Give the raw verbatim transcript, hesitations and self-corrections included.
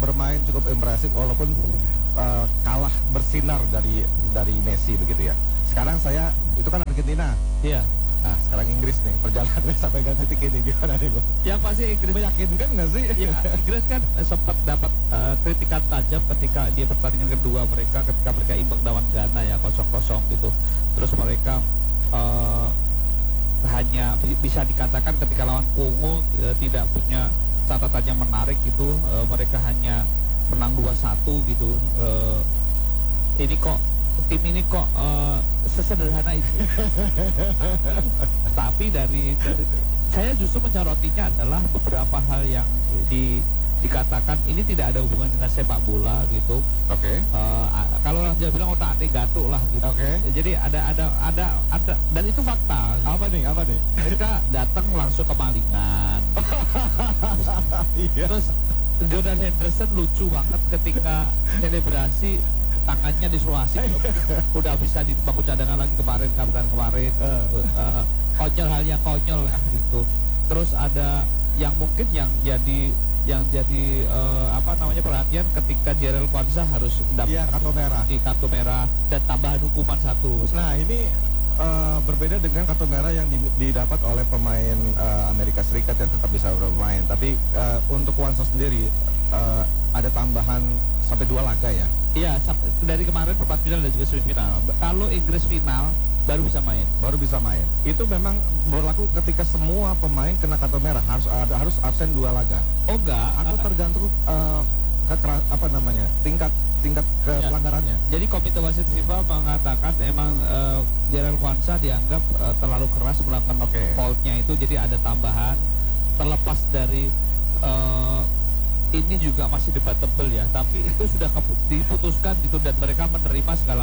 bermain cukup impresif walaupun uh, kalah bersinar dari dari Messi begitu ya. Sekarang saya itu kan Argentina. Iya. Nah, sekarang Inggris nih, perjalanannya sampai ke titik ini gimana nih, Bu? Yang pasti Inggris meyakinkan nggak sih? Ya, Inggris kan sempat dapat uh, kritikan tajam ketika dia pertandingan kedua mereka ketika mereka imbang lawan Ghana ya kosong kosong gitu. Terus mereka uh, hanya bisa dikatakan ketika lawan Kongo uh, tidak punya catatan yang menarik gitu. Uh, mereka hanya menang dua satu gitu. Uh, ini kok tim ini kok uh, sesederhana itu. Tapi dari, dari saya justru mencorotinya adalah beberapa hal yang di, dikatakan ini tidak ada hubungan dengan sepak bola gitu. Oke. Okay. Uh, kalau orang Jawa bilang otak atik gatuk lah gitu. Oke. Okay. Jadi ada ada ada ada dan itu fakta. Apa nih? Apa nih? Mereka datang langsung ke malingan. Iya. Terus Jordan Henderson lucu banget ketika selebrasi tangannya disulasi udah bisa di bangku cadangan lagi kemarin kapan kemarin uh. Uh, konyol hal yang konyol lah gitu. Terus ada yang mungkin yang jadi yang jadi uh, apa namanya perhatian ketika Jarell Quansah harus mendapat ya, kartu merah di kartu merah dan tambahan hukuman satu. Nah ini uh, berbeda dengan kartu merah yang di, didapat oleh pemain uh, Amerika Serikat yang tetap bisa bermain. Tapi uh, untuk Quansah sendiri uh, ada tambahan sampai dua laga ya. Iya, dari kemarin perempat final dan juga semifinal. Kalau Inggris final baru bisa main. Baru bisa main. Itu memang berlaku ketika semua pemain kena kartu merah harus ada harus absen dua laga. Oh enggak, atau tergantung uh, kekera, apa namanya tingkat tingkat ke ya. pelanggarannya. Jadi Komite Wasit FIFA mengatakan emang uh, Jarell Quansah dianggap uh, terlalu keras melakukan okay. faultnya itu, jadi ada tambahan terlepas dari uh, ini juga masih debatable ya, tapi itu sudah diputuskan gitu dan mereka menerima segala